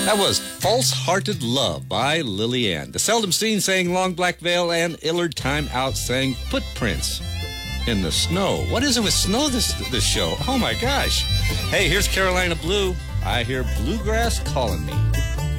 That was False-Hearted Love by Lily Ann. The Seldom Seen sang Long Black Veil, and Illard Time Out sang Footprints in the Snow. What is it with snow this show? Oh my gosh. Hey, here's Carolina Blue. I hear bluegrass calling me.